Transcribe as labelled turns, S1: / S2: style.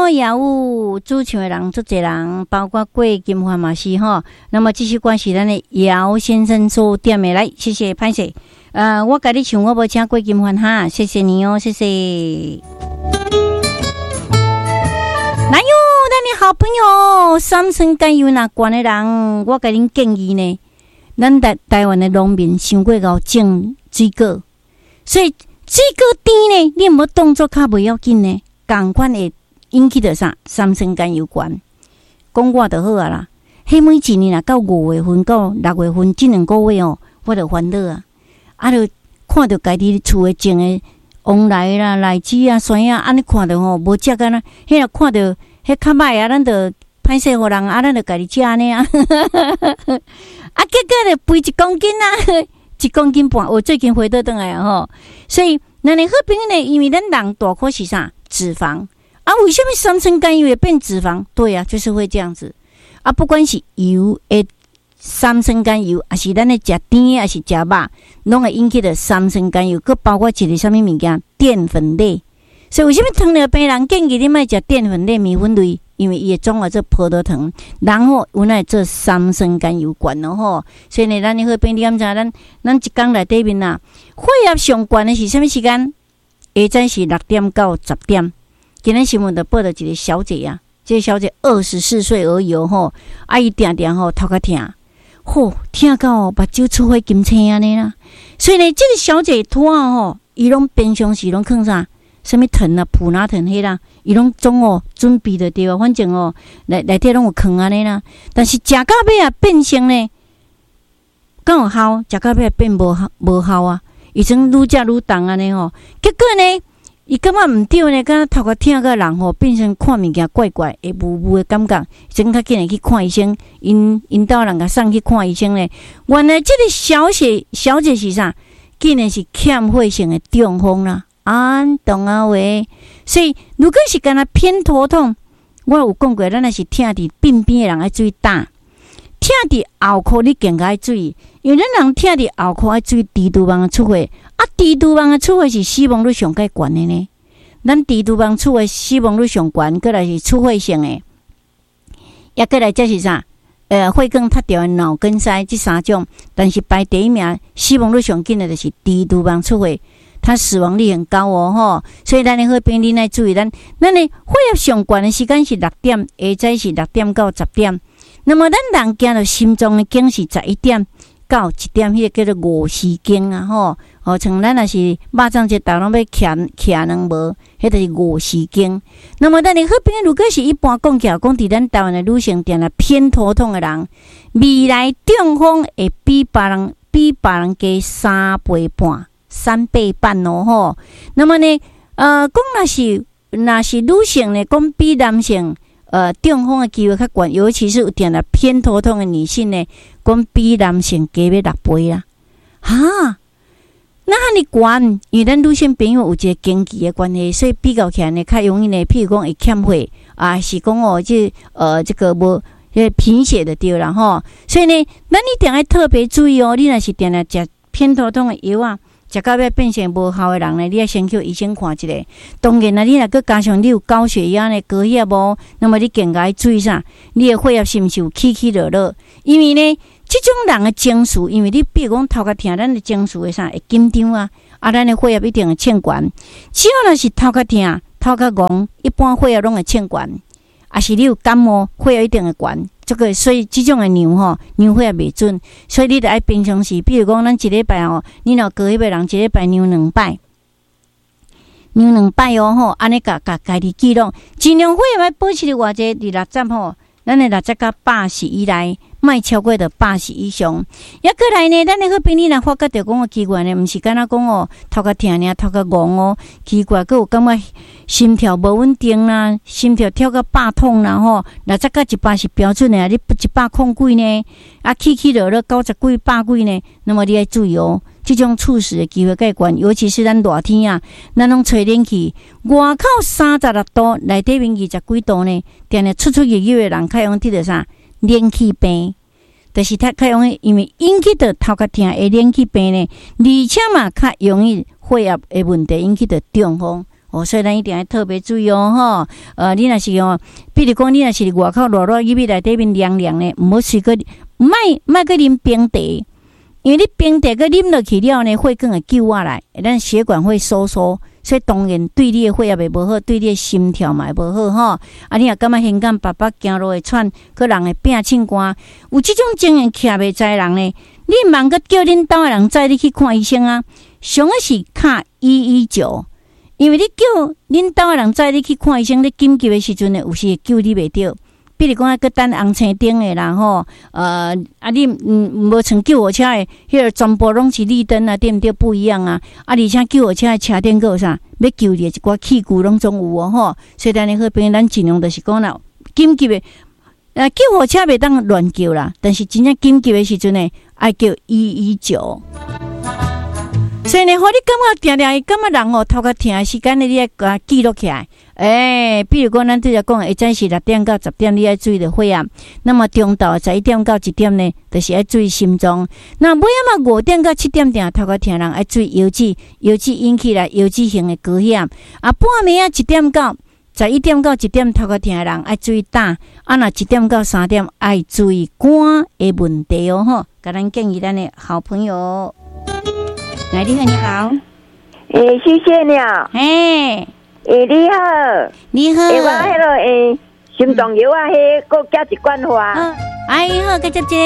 S1: 歌也有主唱的人足侪人，包括郭金华嘛是吼。那么这首歌是咱的姚先生所点的，来，谢谢潘姐。我甲你唱，我无请郭金华哈，谢谢你哦，谢谢。哪有咱的好朋友三生甘油那关的人，我甲恁建议呢，咱台湾的农民伤过高种水果，所以水果甜呢，你无动作较袂要紧呢，同款会引起着啥三生甘油关。讲我就好啊啦，迄每一年啊，到5月份到6月份这2个月哦，我就烦恼啊，就看着家己厝诶种诶黄梨啦、荔枝啊、酸啊，安尼看着吼无食干呐，迄若看着迄较歹啊，咱就歹势互人啊，咱就家己食安尼啊，结果就肥1公斤啊，1公斤半，我最近回倒转来啊吼，所以咱的好朋友呢，因为咱人大块是啥脂肪啊？为什么三生甘油也变脂肪？对啊，就是会这样子啊，不管是油诶。三生甘油，还是咱咧食甜，还是食肉，拢会引起的三生甘油。佮包括一个什么物件，淀粉类。所以为什么糖尿病人建议你莫食淀粉类米粉类？因为伊会总合做葡萄糖，然后有那做三生甘油管咯吼。所以呢，咱好朋友，你敢知？咱一天内底面啊，血压上悬的是什么时间？下晝是6點到10點。今日新聞就報道一個小姐啊，這個小姐24歲而已吼，伊定定吼頭殼痛。聽到目睭出血金青安尼啦，所以呢，這個小姐拖吼，伊攏平常時攏囥啥，什麼藤啊、普拿藤迄啦，伊攏總準備着對啊，反正內底攏有囥安尼啦。但是食到尾啊，變成呢，敢有效？食到尾變無效啊，伊種愈食愈重安尼吼，結果呢？伊感覺毋對呢，敢若頭殼痛個人吼，變成看物件怪怪，會霧霧的感覺，真較緊來去看醫生。因兜人甲送去看醫生呢。原來這個小姐是啥？竟然是欠血性的中風啦，懂啊喂。所以如果是敢若偏頭痛，我有講過，咱若是疼佇鬢邊的人愛注意打，疼佇後箍你更加愛注意，因為咱人疼佇後箍愛注意低度網的出血。低度網的出血是死亡率上較懸的呢。咱低度網出血死亡率上懸，過來是出血性的，也過來這是啥？血管塌掉的腦梗塞這3種，但是排第一名死亡率上緊的就是低度網出血，它死亡率很高哦吼。所以咱的好朋友你來注意，咱的血壓上懸的時間是6點，下晝是6點到10點。那麼咱人行到心臟的經是11點到1點，迄個叫做餓時經啊吼。像咱若是肉粽節頭攏要徛兩無，迄就是餓時經。那麼咱的好朋友，如果是一般講起來，講佇咱台灣的女性定了偏頭痛的人，未來中風會比別人加3倍半哦吼。那麼呢，講若是女性呢，講比男性中風的機會較懸，尤其是有定了偏頭痛的女性呢，講比男性加要6倍啦，哈。那你懸，因為咱女性朋友有一個經期的關係，所以比較起來呢，較容易呢，譬如講會欠血啊，是講這個無貧血的對啦吼。所以呢，咱一定要特別注意哦。你若是定來食偏頭痛的藥啊，食到尾變成無效的人呢，你要先去醫生看一下。當然啦，你若閣加上你有高血壓呢、高血壓無，那麼你更加要注意啥？你的血壓是毋是有起起落落？因為呢。這種人的情緒，因為你比如講頭殼痛，咱的情緒會啥會緊張啊，咱的血壓一定會欠懸。只要若是頭殼痛、頭殼戇，一般血壓攏會欠懸。啊是你有感冒，血壓一定會懸。這個所以這種的量血壓袂準，所以你得愛平常時，比如講咱一禮拜你若高血壓人一禮拜量2擺吼，安尼家己記錄，盡量血壓要保持伫偌濟伫60吼，咱的60到80以內。莫超過的80以上，也過來呢，咱的好朋友若發覺到講奇怪呢，毋是敢若講頭殼痛呢，頭殼戇奇怪，佮有感覺心跳無穩定啦，心跳跳到100痛啦吼，60到100是標準的，你100呢，起落落90幾、100幾呢，那麼你要注意哦，這種猝死的機會較懸，尤其是咱熱天啊，咱攏吹冷氣，外口36度，內底面20幾度呢，定定出入的人較容易得到啥？冷氣病，就是較容易，因為引起的頭殼痛的冷氣病呢，而且嘛較容易血壓的問題引起的中風。 所以咱一定要特别注意哦你若是比如讲你若是外口热热入去内底面凉凉的，唔好随个莫个啉冰茶，因为你冰茶个啉落去了呢，血管会救下来，咱血管会收缩。所以当然对你的血也袂无好，对你的心跳嘛会无好你也感觉现感爸爸行路会喘，个人会变凊寒，有这种情形徛袂在人呢，你茫个叫恁兜的人载你去看医生啊，上个是卡119，因为你叫恁兜的人载你去看医生，你紧急的时阵呢，有时会救你袂着。比如讲个等红青灯的啦你无乘救护车的，迄个全部拢是绿灯啊，对毋对？不一样啊！而且救护车的车顶个有啥？要救你的一寡器具拢总有所以咱好朋友，咱尽量就是讲啦，紧急的救护车袂当乱叫啦，但是真正紧急的时阵呢，爱叫119。所以呢，互你感觉定感觉人头壳疼的时间呢，你要甲记录起来。比如讲咱对着讲，会早是6点到10点，你要注意着血压。那么中昼11点到1点呢，就是要注意心脏。那尾仔5点到7点定头壳疼人，要注意腰子引起来腰子型的高血压。半暝1点到11点到1点头壳疼的人，要注意胆。若1点到3点，要注意肝的问题甲咱建议咱的好朋友。来，你好，你好。
S2: 谢谢你啊。你好。
S1: 你好。
S2: 我心脏药啊，搁加一罐花。
S1: 好，加接接。